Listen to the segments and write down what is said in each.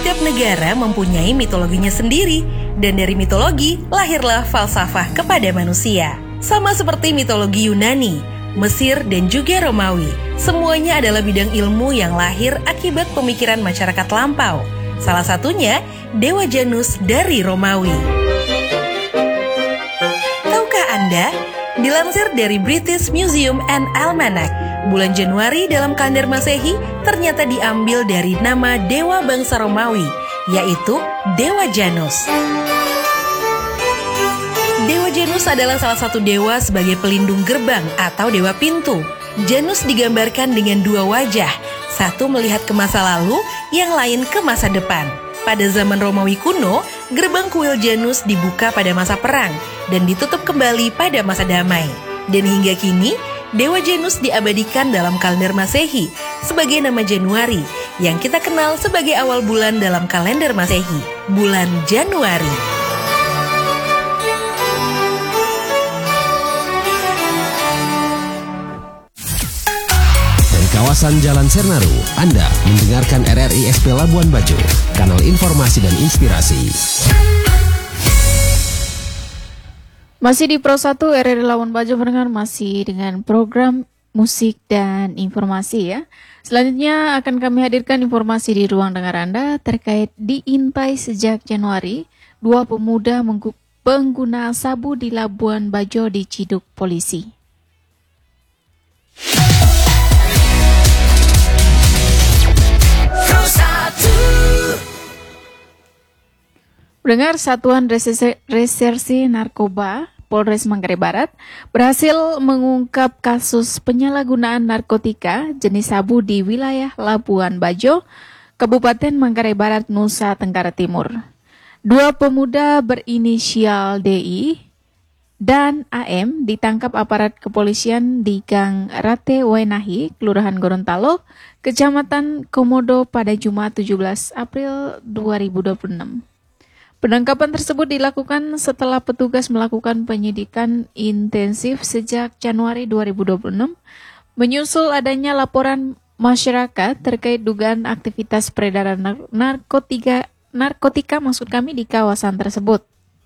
Setiap negara mempunyai mitologinya sendiri, dan dari mitologi lahirlah falsafah kepada manusia. Sama seperti mitologi Yunani, Mesir, dan juga Romawi, semuanya adalah bidang ilmu yang lahir akibat pemikiran masyarakat lampau. Salah satunya Dewa Janus dari Romawi. Tahukah Anda? Dilansir dari British Museum and Almanac, bulan Januari dalam kalender Masehi ternyata diambil dari nama dewa bangsa Romawi, yaitu Dewa Janus. Dewa Janus adalah salah satu dewa sebagai pelindung gerbang atau dewa pintu. Janus digambarkan dengan dua wajah, satu melihat ke masa lalu, yang lain ke masa depan. Pada zaman Romawi kuno, gerbang kuil Janus dibuka pada masa perang dan ditutup kembali pada masa damai. Dan hingga kini, Dewa Janus diabadikan dalam kalender Masehi sebagai nama Januari, yang kita kenal sebagai awal bulan dalam kalender Masehi, bulan Januari. Kawasan Jalan Sernaru, Anda mendengarkan RRI SP Labuan Bajo, kanal informasi dan inspirasi. Masih di Pro 1 RRI Labuan Bajo, mendengar masih dengan program musik dan informasi ya. Selanjutnya akan kami hadirkan informasi di ruang dengar Anda terkait diintai sejak Januari, 2 pemuda pengguna sabu di Labuan Bajo diciduk polisi. Pendengar, Satuan Reserse Narkoba Polres Manggarai Barat berhasil mengungkap kasus penyalahgunaan narkotika jenis sabu di wilayah Labuan Bajo, Kabupaten Manggarai Barat, Nusa Tenggara Timur. 2 pemuda berinisial DI dan AM ditangkap aparat kepolisian di Gang Rate Wainahi, Kelurahan Gorontalo, Kecamatan Komodo pada Jumat 17 April 2026. Penangkapan tersebut dilakukan setelah petugas melakukan penyidikan intensif sejak Januari 2026, menyusul adanya laporan masyarakat terkait dugaan aktivitas peredaran narkotika di kawasan tersebut.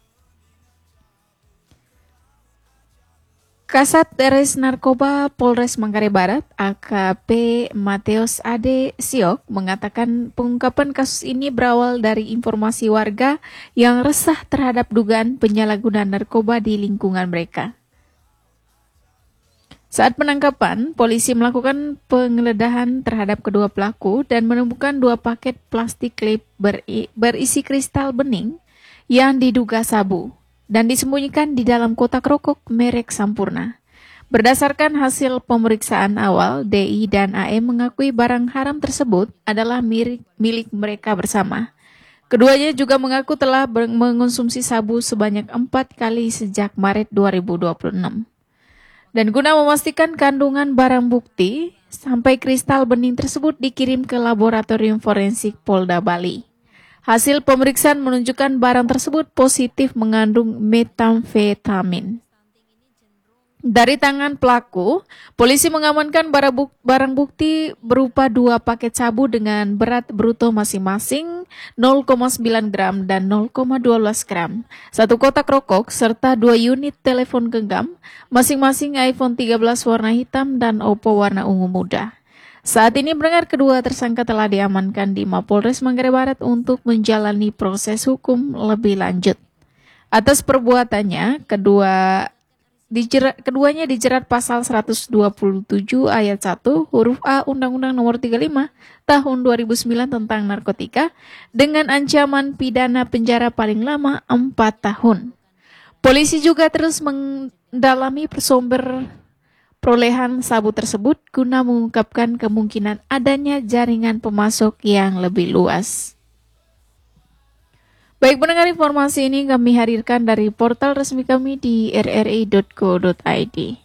Kasat Res Narkoba Polres Manggarai Barat, AKP Mateus Ade Siok, mengatakan pengungkapan kasus ini berawal dari informasi warga yang resah terhadap dugaan penyalahgunaan narkoba di lingkungan mereka. Saat penangkapan, polisi melakukan penggeledahan terhadap kedua pelaku dan menemukan 2 paket plastik klip berisi kristal bening yang diduga sabu dan disembunyikan di dalam kotak rokok merek Sampurna. Berdasarkan hasil pemeriksaan awal, DI dan AM mengakui barang haram tersebut adalah milik mereka bersama. Keduanya juga mengaku telah mengonsumsi sabu sebanyak 4 kali sejak Maret 2026. Dan guna memastikan kandungan barang bukti, sampai kristal bening tersebut dikirim ke Laboratorium Forensik Polda Bali. Hasil pemeriksaan menunjukkan barang tersebut positif mengandung metamfetamin. Dari tangan pelaku, polisi mengamankan barang bukti berupa 2 paket sabu dengan berat bruto masing-masing 0,9 gram dan 0,12 gram, 1 kotak rokok, serta 2 unit telepon genggam, masing-masing iPhone 13 warna hitam dan Oppo warna ungu muda. Saat ini pendengar, kedua tersangka telah diamankan di Mapolres Manggarai Barat untuk menjalani proses hukum lebih lanjut. Atas perbuatannya, keduanya dijerat pasal 127 ayat 1 huruf A Undang-Undang Nomor 35 Tahun 2009 tentang narkotika dengan ancaman pidana penjara paling lama 4 tahun. Polisi juga terus mendalami sumber perolehan sabu tersebut guna mengungkapkan kemungkinan adanya jaringan pemasok yang lebih luas. Baik pendengar, informasi ini kami hadirkan dari portal resmi kami di rri.co.id.